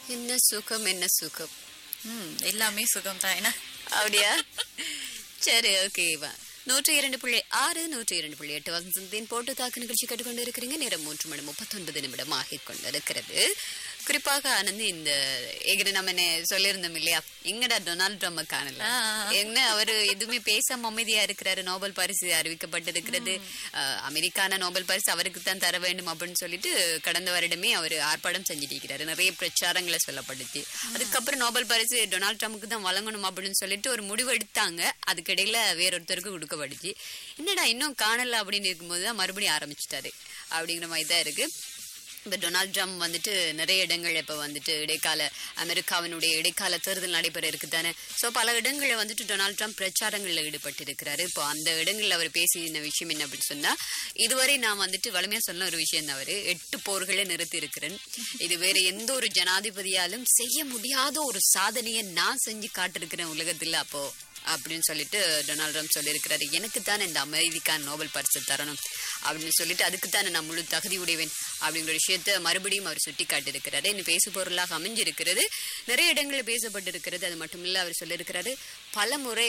என்ன சுகம் என்ன சுகம். எல்லாமே சுகம் தான். என்ன அப்படியா? சரி, ஓகேவா. 102.6 102.8 வசந்தத்தின் போட்டு தாக்கு நிகழ்ச்சி கேட்டுக்கொண்டு இருக்கிறீங்க. நேரம் 3:39 ஆகிக் கொண்டிருக்கிறது. குறிப்பாக ஆனந்த், இந்த நம்ம சொல்லியிருந்தோம் இல்லையா, எங்கடா டொனால்ட் ட்ரம்ப் காணல, என்ன அவரு எதுவுமே பேசாம அமைதியா இருக்கிறாரு. நோபல் பரிசு அறிவிக்கப்பட்டிருக்கிறது. அமெரிக்கான நோபல் பரிசு அவருக்கு தான் தர வேண்டும் அப்படின்னு சொல்லிட்டு கடந்த வருடமே அவர் ஆர்ப்பாட்டம் செஞ்சுட்டு இருக்கிறாரு. நிறைய பிரச்சாரங்களை சொல்லப்படுச்சு. அதுக்கப்புறம் நோபல் பரிசு டொனால்ட் ட்ரம்புக்கு தான் வழங்கணும் அப்படின்னு சொல்லிட்டு ஒரு முடிவு எடுத்தாங்க. அதுக்கிடையில வேறொருத்தருக்கு கொடுக்கப்படுச்சு. என்னடா இன்னும் காணல அப்படின்னு இருக்கும்போதுதான் மறுபடியும் ஆரம்பிச்சுட்டாரு அப்படிங்கிற மாதிரி தான் இருக்கு. இப்போ டொனால்ட் ட்ரம்ப் வந்துட்டு நிறைய இடங்கள் இப்போ வந்துட்டு அமெரிக்காவினுடைய இடைக்கால தேர்தல் நடைபெற இருக்குதானே. ஸோ பல இடங்களில் வந்துட்டு டொனால்ட் ட்ரம்ப் பிரச்சாரங்களில் ஈடுபட்டு இருக்கிறாரு. இப்போ அந்த இடங்களில் அவர் பேசின விஷயம் என்ன அப்படின்னு சொன்னால், இதுவரை நான் வந்துட்டு வலிமையாக சொன்ன ஒரு விஷயம் தான், அவர் 8 போர்களை நிறுத்தி இருக்கிறேன். இது வேற எந்த ஒரு ஜனாதிபதியாலும் செய்ய முடியாத ஒரு சாதனையை நான் செஞ்சு காட்டிருக்கிறேன் உலகத்தில் அப்போ அப்படின்னு சொல்லிட்டு டொனால்ட் ட்ரம்ப் சொல்லியிருக்கிறாரு. எனக்கு தானே இந்த அமெரிக்கான நோபல் பரிசு தரணும் அப்படின்னு சொல்லிட்டு, அதுக்குத்தானே நான் முழு தகுதி உடைவேன் அப்படிங்கிற விஷயத்த மறுபடியும் அவர் சுட்டி காட்டியிருக்கிறாரு. இன்னும் பேசு பொருளாக அமைஞ்சிருக்கிறது, நிறைய இடங்களில் பேசப்பட்டிருக்கிறது. அது மட்டும் இல்லை, அவர் சொல்லியிருக்கிறாரு, பல முறை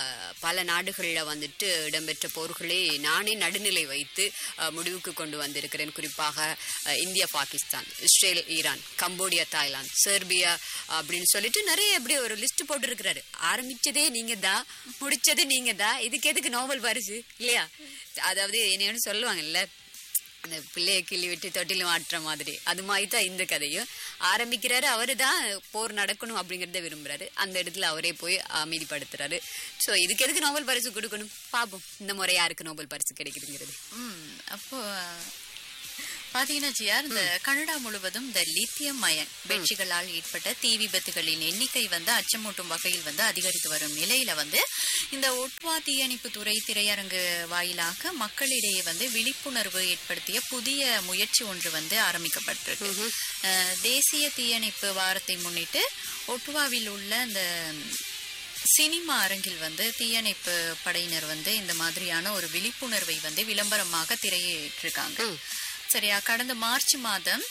பல நாடுகளில் வந்துட்டு இடம்பெற்ற போர்களை நானே நடுநிலை வைத்து முடிவுக்கு கொண்டு வந்திருக்கிறேன். குறிப்பாக India, Pakistan, Israel, Iran, Cambodia, Thailand, Serbia அப்படின்னு சொல்லிட்டு நிறைய எப்படி ஒரு லிஸ்ட் போட்டிருக்கிறாரு. ஆரம்பிச்சதே நீங்க தான், முடிச்சது நீங்க தான், இதுக்கு எதுக்கு நோபல் பரிசு இல்லையா? அதாவது என்னன்னு சொல்லுவாங்கல்ல, அந்த பிள்ளைய கிள்ளி விட்டு தொட்டிலும் ஆட்டுற மாதிரி, அது மாதிரி தான் இந்த கதையும். ஆரம்பிக்கிறாரு, அவரு தான் போர் நடக்கணும் அப்படிங்கறத விரும்புறாரு. அந்த இடத்துல அவரே போய் அமைதிப்படுத்துறாரு. ஸோ இதுக்கு எதுக்கு நோபல் பரிசு கொடுக்கணும்? பாப்போம் இந்த முறை யாருக்கு நோபல் பரிசு கிடைக்குதுங்கிறது. அப்போ பாத்தீங்கன்னா ஜியார், இந்த கனடா முழுவதும் இந்த லித்தியம் அயன் வெற்றிகளால் ஏற்பட்ட தீ விபத்துகளின் எண்ணிக்கை அச்சமூட்டும் வகையில் அதிகரித்து வரும் நிலையில இந்த ஒட்வா தீயணைப்பு துறை திரையரங்கு வாயிலாக மக்களிடையே விழிப்புணர்வு ஏற்படுத்திய புதிய முயற்சி ஒன்று ஆரம்பிக்கப்பட்டிருக்கு. தேசிய தீயணைப்பு வாரத்தை முன்னிட்டு ஒட்வாவில் உள்ள இந்த சினிமா அரங்கில் தீயணைப்பு படையினர் இந்த மாதிரியான ஒரு விழிப்புணர்வை விளம்பரமாக திரையிட்டிருக்காங்க. சரியா, கடந்த மார்ச் மாதம்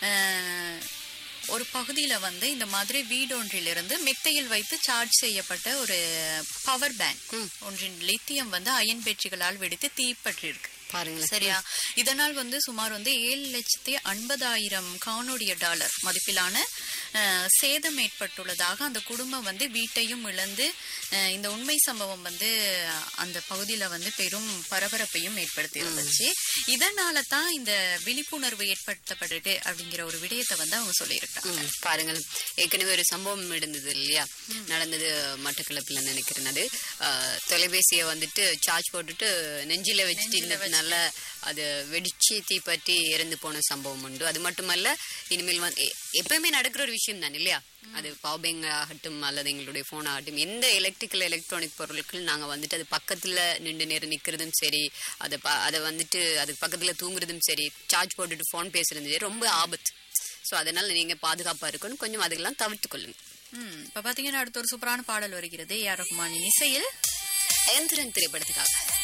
ஒரு பகுதியில இந்த மாதிரி வீடொன்றிலிருந்து மெத்தையில் வைத்து சார்ஜ் செய்யப்பட்ட ஒரு பவர் பேங்க் ஒன்றின் லித்தியம் அயன் பேட்டரிகளால் வெடித்து தீப்பற்றிருக்கு. சரியா, இதனால் சுமார் 7,50,000 கானடிய டாலர் மதிப்பிலான சேதம் ஏற்பட்டுள்ளதாக அந்த குடும்பம் வீட்டையும் இழந்து, இந்த உண்மை சம்பவம் அந்த பகுதியில பெரும் பரபரப்பையும் ஏற்படுத்தி இருந்துச்சு. இதனால தான் இந்த விழிப்புணர்வு ஏற்படுத்தப்பட்டிருக்கு அப்படிங்கிற ஒரு விடயத்தை அவங்க சொல்லியிருக்காங்க. பாருங்கள், ஏற்கனவே ஒரு சம்பவம் நடந்தது இல்லையா, நடந்தது மட்டக்களப்பில் நினைக்கிறேன். அது தொலைபேசியை சார்ஜ் போட்டுட்டு நெஞ்சில வச்சுட்டு நல்ல அது வெடிச்சு தீப்பற்றி இறந்து போன சம்பவம் உண்டு. அது மட்டுமல்ல, இனிமேல் எப்பயுமே நடக்கிற ஒரு விஷயம் தான் இல்லையா, அது பவர் பேங்க் ஆகட்டும் அல்லது எங்களுடைய போன் ஆகட்டும், எந்த எலக்ட்ரானிக் பொருட்கள் நாங்க அது பக்கத்துல நின்று நேரம் நிக்கிறதும் சரி, அதை அதுக்கு பக்கத்துல தூங்குறதும் சரி, சார்ஜ் போட்டுட்டு போன் பேசுறதும் சரி, ரொம்ப ஆபத்து. சோ அதனால நீங்க பாதுகாப்பா இருக்கணும், கொஞ்சம் அதெல்லாம் தவிர்த்து கொள்ளுங்க. இப்ப பாத்தீங்கன்னா அடுத்த ஒரு சூப்பரான பாடல் வருகிறது, ஏ ஆர் ரஹ்மானின் இசையில் எந்திரன் திரைப்படத்துக்காக.